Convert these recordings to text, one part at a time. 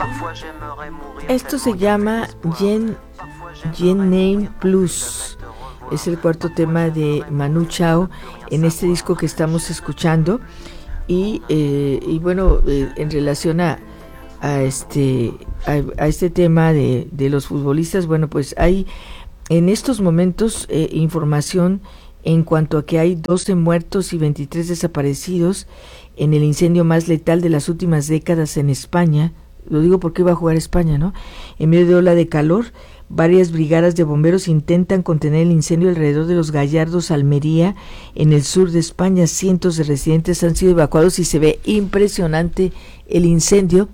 Esto se llama Yen Name Plus. Es el cuarto tema de Manu Chao en este disco que estamos escuchando. Y bueno, en relación a este tema de los futbolistas, bueno, pues hay en estos momentos información en cuanto a que hay 12 muertos y 23 desaparecidos en el incendio más letal de las últimas décadas en España. Lo digo porque iba a jugar España, ¿no? En medio de ola de calor, varias brigadas de bomberos intentan contener el incendio alrededor de Los Gallardos, Almería, en el sur de España. Cientos de residentes han sido evacuados y se ve impresionante el incendio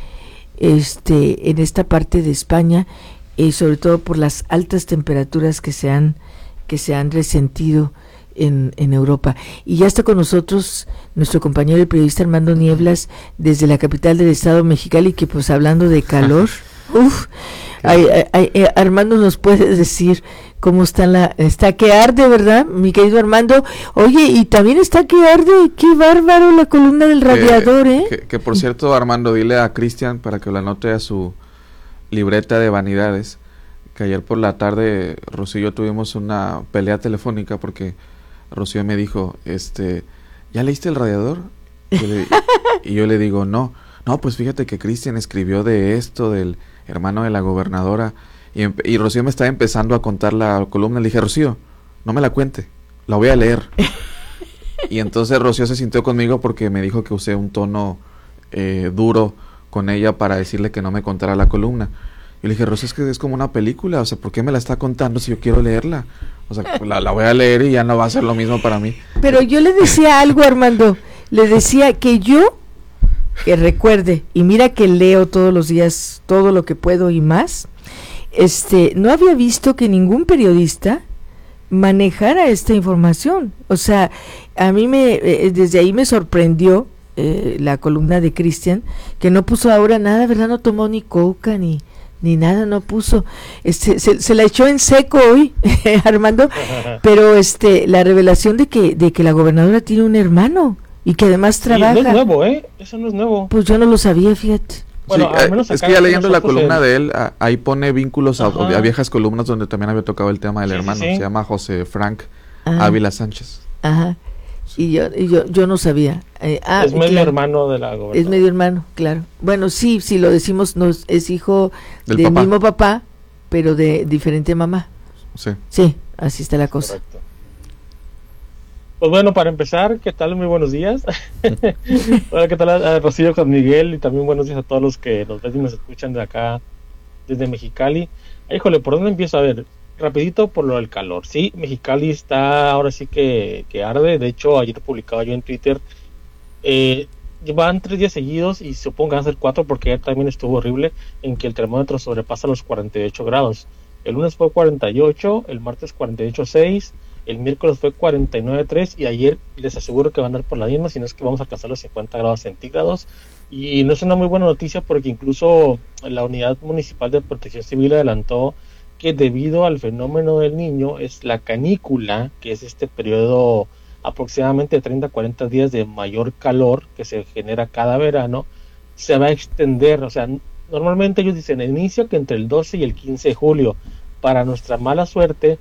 en esta parte de España, sobre todo por las altas temperaturas que se han resentido en Europa. Y ya está con nosotros nuestro compañero el periodista Armando Nieblas desde la capital del estado Mexicali, que pues hablando de calor, Armando nos puede decir cómo está que arde, ¿verdad, mi querido Armando? Oye, y también está que arde, qué bárbaro la columna del radiador, que por cierto, Armando, dile a Cristian para que lo anote a su libreta de vanidades, que ayer por la tarde Rocío y yo tuvimos una pelea telefónica porque Rocío me dijo, ¿ya leíste el radiador? Y yo le digo, no, pues fíjate que Cristian escribió de esto, del hermano de la gobernadora, y Rocío me estaba empezando a contar la columna. Le dije, Rocío, no me la cuente, la voy a leer. Y entonces Rocío se sintió conmigo porque me dijo que usé un tono duro con ella para decirle que no me contara la columna. Y le dije, Rocío, es que es como una película, o sea, ¿por qué me la está contando si yo quiero leerla? O sea, la voy a leer y ya no va a ser lo mismo para mí. Pero yo le decía algo, Armando, le decía que recuerde, y mira que leo todos los días todo lo que puedo y más, no había visto que ningún periodista manejara esta información. O sea, a mí desde ahí me sorprendió la columna de Cristian, que no puso ahora nada, ¿verdad? No tomó ni coca ni nada, no puso, se la echó en seco hoy, Armando, pero la revelación de que la gobernadora tiene un hermano y que además trabaja. No es nuevo, eso no es nuevo. Pues yo no lo sabía, fíjate. Bueno, sí, al menos es que ya leyendo la columna de él, ahí pone vínculos a viejas columnas donde también había tocado el tema del hermano. Se llama José Frank Ávila Sánchez. Ajá. Sí. Y yo no sabía. Es medio hermano de la gobernadora. Es medio hermano, claro. Bueno, sí, lo decimos, es hijo del papá. Mismo papá, pero de diferente mamá. Sí, así está la cosa. Correcto. Pues bueno, para empezar, ¿qué tal? Muy buenos días. Hola, ¿qué tal a Rocío, Juan Miguel? Y también buenos días a todos los que nos ven y nos escuchan de acá, desde Mexicali. Híjole, ¿por dónde empiezo? A ver, rapidito por lo del calor. Sí, Mexicali está ahora sí que arde. De hecho, ayer publicaba yo en Twitter, llevan 3 días seguidos y supongo que van a ser 4 porque ayer también estuvo horrible, en que el termómetro sobrepasa los 48 grados. El lunes fue 48, el martes 48.6, el miércoles fue 49.3 y ayer les aseguro que van a andar por la misma, si no es que vamos a alcanzar los 50 grados centígrados. Y no es una muy buena noticia porque incluso la Unidad Municipal de Protección Civil adelantó que debido al fenómeno del Niño, es la canícula, que es este periodo aproximadamente de 30 a 40 días de mayor calor que se genera cada verano, se va a extender. O sea, normalmente ellos dicen el inicio que entre el 12 y el 15 de julio. Para nuestra mala suerte,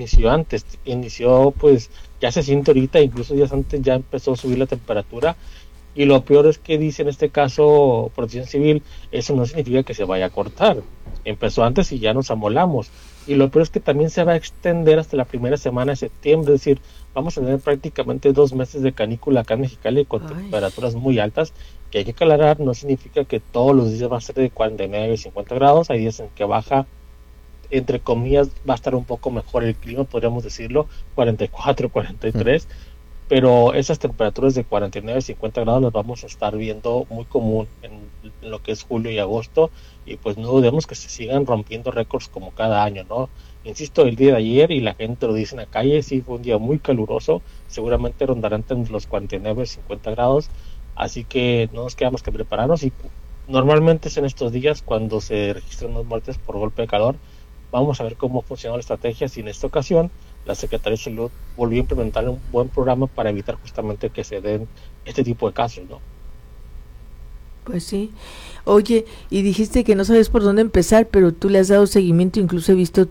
inició pues ya se siente ahorita, incluso días antes ya empezó a subir la temperatura. Y lo peor es que dice en este caso Protección Civil, eso no significa que se vaya a cortar. Empezó antes y ya nos amolamos. Y lo peor es que también se va a extender hasta la primera semana de septiembre. Es decir, vamos a tener prácticamente 2 meses de canícula acá en Mexicali con temperaturas muy altas, que hay que aclarar, no significa que todos los días va a ser de 49 y 50 grados. Hay días en que baja, entre comillas, va a estar un poco mejor el clima, podríamos decirlo, 44, 43. Pero esas temperaturas de 49 y 50 grados las vamos a estar viendo muy común en lo que es julio y agosto, y pues no dudemos que se sigan rompiendo récords como cada año, ¿no? Insisto, el día de ayer, y la gente lo dice en la calle, sí fue un día muy caluroso, seguramente rondarán entre los 49 y 50 grados, así que no nos queda más que prepararnos. Y normalmente es en estos días cuando se registran las muertes por golpe de calor. Vamos a ver cómo funciona la estrategia, si en esta ocasión la Secretaría de Salud volvió a implementar un buen programa para evitar justamente que se den este tipo de casos, ¿no? Pues sí. Oye, y dijiste que no sabes por dónde empezar, pero tú le has dado seguimiento, incluso he visto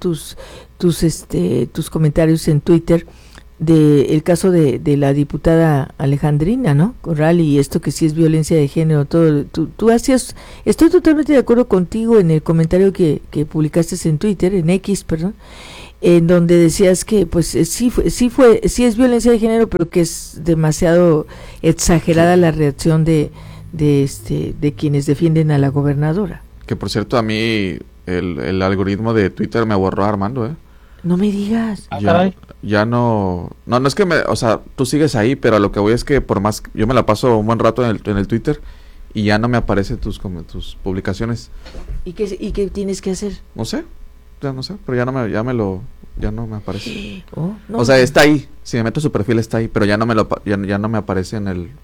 tus comentarios en Twitter de el caso de la diputada Alejandrina, ¿no? Corral, y esto que sí es violencia de género, todo. Tú hacías, estoy totalmente de acuerdo contigo en el comentario que publicaste en Twitter, en X, perdón, en donde decías que pues sí es violencia de género, pero que es demasiado exagerada la reacción de quienes defienden a la gobernadora. Que por cierto, a mí el algoritmo de Twitter me borró, Armando, ¿eh? No me digas. Ya no es que o sea, tú sigues ahí, pero a lo que voy es que por más, yo me la paso un buen rato en el Twitter y ya no me aparecen tus publicaciones. ¿Y qué tienes que hacer? No sé, pero ya no me aparece. No. O sea, está ahí, si me meto a su perfil está ahí, pero ya no me aparece en el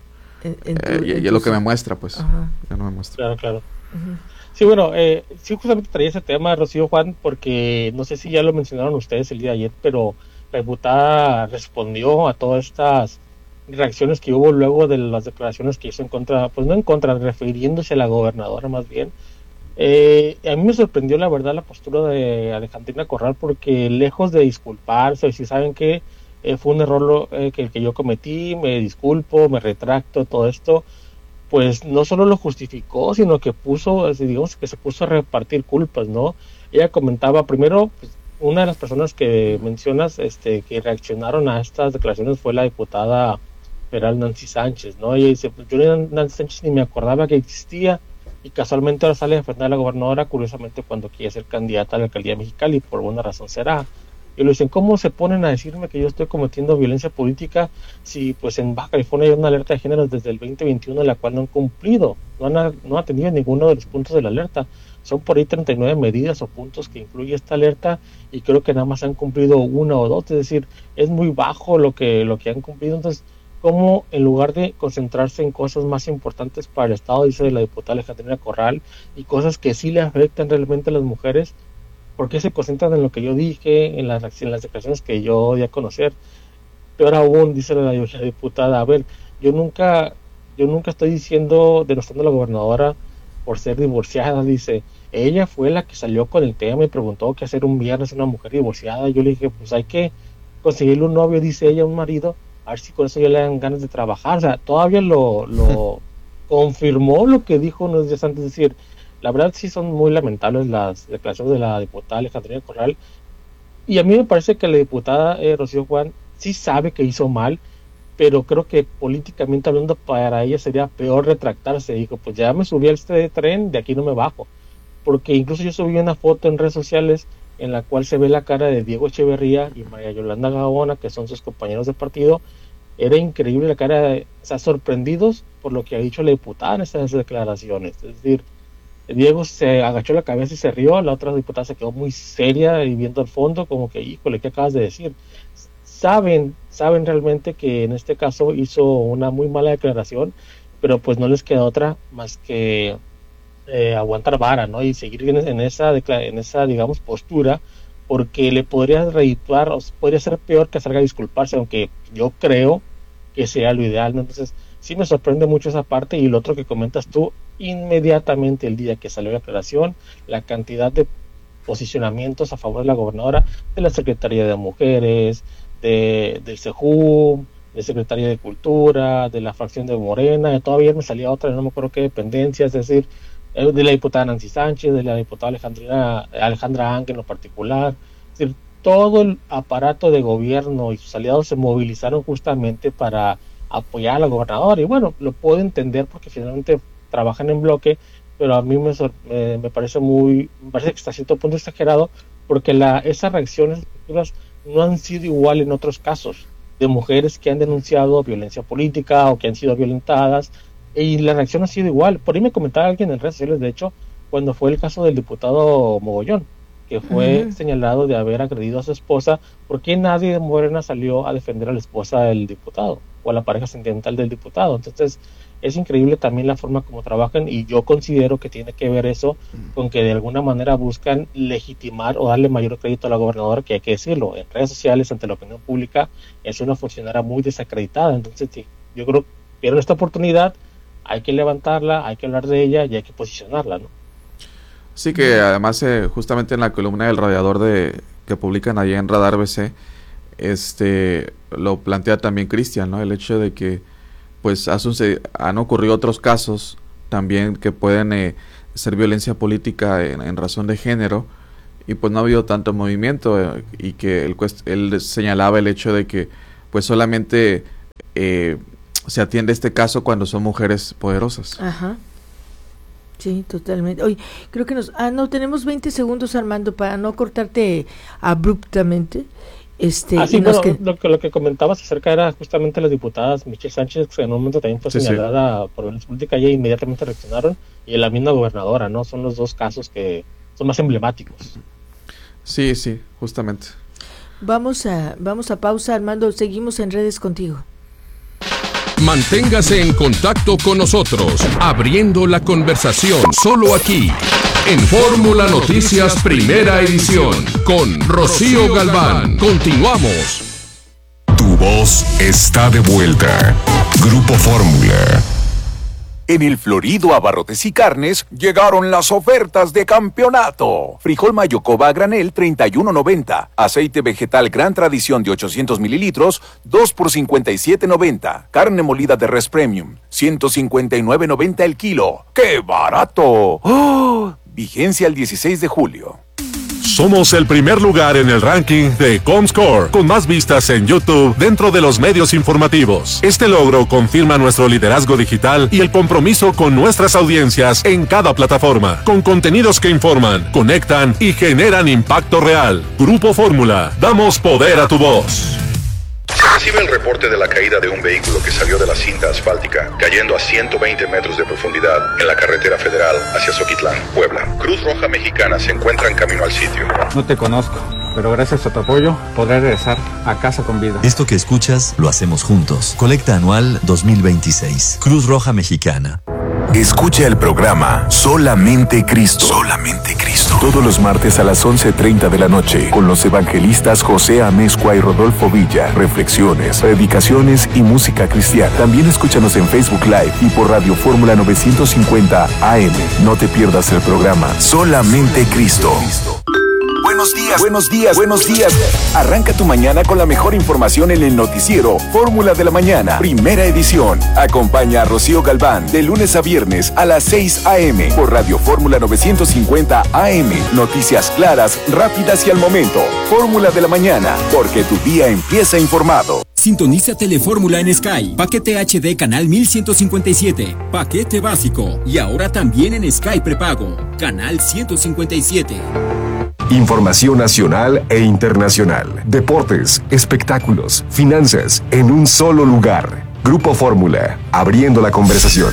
lo que me muestra, pues. Ajá. Ya no me muestra. Claro. Uh-huh. Sí, bueno, sí, justamente traía ese tema, Rocío, Juan, porque no sé si ya lo mencionaron ustedes el día de ayer, pero la diputada respondió a todas estas reacciones que hubo luego de las declaraciones que hizo en contra, pues no en contra, refiriéndose a la gobernadora más bien. A mí me sorprendió la verdad la postura de Alejandrina Corral, porque lejos de disculparse, y si saben que fue un error que yo cometí, me disculpo, me retracto, todo esto, pues no solo lo justificó, sino que digamos que se puso a repartir culpas, ¿no? Ella comentaba primero, pues, una de las personas que mencionas que reaccionaron a estas declaraciones fue la diputada federal Nancy Sánchez, ¿no? Ella dice, pues, yo Nancy Sánchez ni me acordaba que existía, y casualmente ahora sale a defender a la gobernadora, curiosamente cuando quiere ser candidata a la alcaldía de Mexicali, por alguna razón será. Y lo dicen, ¿cómo se ponen a decirme que yo estoy cometiendo violencia política si pues en Baja California hay una alerta de género desde el 2021 la cual no han cumplido, no han atendido ninguno de los puntos de la alerta? Son por ahí 39 medidas o puntos que incluye esta alerta y creo que nada más han cumplido una o dos, es decir, es muy bajo lo que han cumplido. Entonces, ¿cómo en lugar de concentrarse en cosas más importantes para el Estado, dice la diputada Alejandrina Corral, y cosas que sí le afectan realmente a las mujeres, por qué se concentran en lo que yo dije, en las declaraciones que yo di a conocer? Peor aún, dice la diputada, a ver, yo nunca estoy denostando a la gobernadora por ser divorciada, dice, ella fue la que salió con el tema y preguntó qué hacer un viernes a una mujer divorciada. Yo le dije, pues hay que conseguirle un novio, dice ella, un marido, a ver si con eso ya le dan ganas de trabajar. O sea, todavía lo confirmó lo que dijo unos días antes, es decir, la verdad sí son muy lamentables las declaraciones de la diputada Alejandrina Corral, y a mí me parece que la diputada Rocío Juan sí sabe que hizo mal, pero creo que políticamente hablando para ella sería peor retractarse. Dijo, pues ya me subí a este tren, de aquí no me bajo, porque incluso yo subí una foto en redes sociales en la cual se ve la cara de Diego Echeverría y María Yolanda Gaona, que son sus compañeros de partido. Era increíble la cara, o sea, sorprendidos por lo que ha dicho la diputada en estas declaraciones. Es decir, Diego se agachó la cabeza y se rió, la otra diputada se quedó muy seria y viendo al fondo como que, híjole, ¿qué acabas de decir? Saben realmente que en este caso hizo una muy mala declaración, pero pues no les queda otra más que aguantar vara, ¿no? Y seguir en esa digamos, postura, porque le podría redituar, o podría ser peor que salga a disculparse, aunque yo creo que sea lo ideal, ¿no? Entonces, sí me sorprende mucho esa parte. Y lo otro que comentas tú, inmediatamente el día que salió la declaración, la cantidad de posicionamientos a favor de la gobernadora, de la Secretaría de Mujeres, del CEJUM, de Secretaría de Cultura, de la fracción de Morena, todavía me salía otra, no me acuerdo qué dependencia, es decir, de la diputada Nancy Sánchez, de la diputada Alejandra Ángel en lo particular. Es decir, todo el aparato de gobierno y sus aliados se movilizaron justamente para apoyar a la gobernadora, y bueno, lo puedo entender porque finalmente trabajan en bloque, pero a mí me parece que hasta cierto punto exagerado, porque esas reacciones no han sido igual en otros casos de mujeres que han denunciado violencia política o que han sido violentadas, y la reacción ha sido igual. Por ahí me comentaba alguien en redes sociales, de hecho, cuando fue el caso del diputado Mogollón, que fue señalado de haber agredido a su esposa, ¿por qué nadie de Morena salió a defender a la esposa del diputado o a la pareja sentimental del diputado? Entonces, es increíble también la forma como trabajan, y yo considero que tiene que ver eso con que de alguna manera buscan legitimar o darle mayor crédito a la gobernadora, que hay que decirlo, en redes sociales, ante la opinión pública, es una funcionaria muy desacreditada. Entonces, sí, yo creo que en esta oportunidad hay que levantarla, hay que hablar de ella y hay que posicionarla, ¿no? Sí, que además justamente en la columna del Radiador que publican allí en Radar BC, lo plantea también Cristian, ¿no? El hecho de que pues han ocurrido otros casos también que pueden ser violencia política en razón de género, y pues no ha habido tanto movimiento, y que él señalaba el hecho de que pues solamente se atiende este caso cuando son mujeres poderosas. Ajá. Sí, totalmente. Oye, creo que tenemos 20 segundos, Armando, para no cortarte abruptamente. Lo que comentabas acerca era justamente las diputadas Michelle Sánchez, que en un momento también fue señalada por violencia política, y inmediatamente reaccionaron, y la misma gobernadora, ¿no? Son los dos casos que son más emblemáticos. Sí, justamente. Vamos a pausa, Armando, seguimos en redes contigo. Manténgase en contacto con nosotros, abriendo la conversación, solo aquí, en Fórmula Noticias Primera Edición, con Rocío Galván. Continuamos. Tu voz está de vuelta. Grupo Fórmula. En el Florido Abarrotes y Carnes llegaron las ofertas de campeonato. Frijol Mayocoba a granel, $31.90. Aceite vegetal Gran Tradición de 800 mililitros, 2 por $57.90. Carne molida de res premium, $159.90 el kilo. ¡Qué barato! ¡Oh! Vigencia el 16 de julio. Somos el primer lugar en el ranking de Comscore, con más vistas en YouTube dentro de los medios informativos. Este logro confirma nuestro liderazgo digital y el compromiso con nuestras audiencias en cada plataforma, con contenidos que informan, conectan y generan impacto real. Grupo Fórmula, damos poder a tu voz. Recibe el reporte de la caída de un vehículo que salió de la cinta asfáltica, cayendo a 120 metros de profundidad en la carretera federal hacia Zoquitlán, Puebla. Cruz Roja Mexicana se encuentra en camino al sitio. No te conozco, pero gracias a tu apoyo podré regresar a casa con vida. Esto que escuchas lo hacemos juntos. Colecta anual 2026. Cruz Roja Mexicana. Escucha el programa Solamente Cristo. Solamente Cristo. Todos los martes a las 11:30 de la noche, con los evangelistas José Amezcua y Rodolfo Villa. Reflexiones, predicaciones y música cristiana. También escúchanos en Facebook Live y por Radio Fórmula 950 AM. No te pierdas el programa Solamente Cristo. Buenos días, buenos días, buenos días. Arranca tu mañana con la mejor información en el noticiero Fórmula de la Mañana, primera edición. Acompaña a Rocío Galván de lunes a viernes a las 6 a.m. por Radio Fórmula 950 AM. Noticias claras, rápidas y al momento. Fórmula de la Mañana, porque tu día empieza informado. Sintoniza Telefórmula en Sky. Paquete HD canal 1157. Paquete básico. Y ahora también en Sky prepago. Canal 157. Información nacional e internacional. Deportes, espectáculos, finanzas, en un solo lugar. Grupo Fórmula, abriendo la conversación.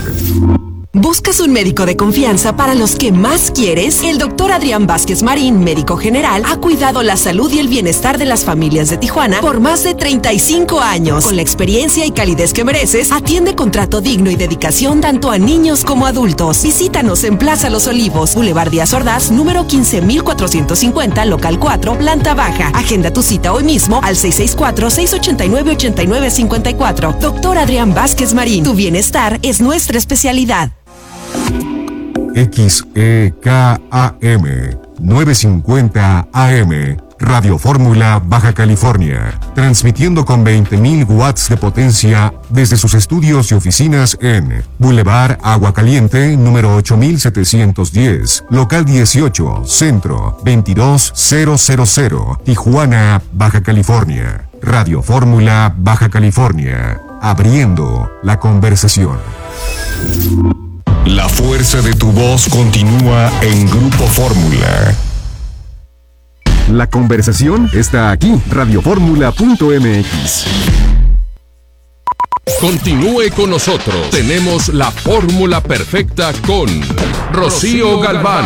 ¿Buscas un médico de confianza para los que más quieres? El doctor Adrián Vázquez Marín, médico general, ha cuidado la salud y el bienestar de las familias de Tijuana por más de 35 años. Con la experiencia y calidez que mereces, atiende con trato digno y dedicación tanto a niños como adultos. Visítanos en Plaza Los Olivos, Boulevard Díaz Ordaz, número 15450, local 4, planta baja. Agenda tu cita hoy mismo al 664-689-8954. Doctor Adrián Vázquez Marín, tu bienestar es nuestra especialidad. XEKAM 950 AM, Radio Fórmula, Baja California, transmitiendo con 20.000 watts de potencia desde sus estudios y oficinas en Boulevard Agua Caliente, número 8710, local 18, centro 22000, Tijuana, Baja California. Radio Fórmula, Baja California, abriendo la conversación. La fuerza de tu voz continúa en Grupo Fórmula. La conversación está aquí, radioformula.mx. Continúe con nosotros. Tenemos la fórmula perfecta con Rocío Galván.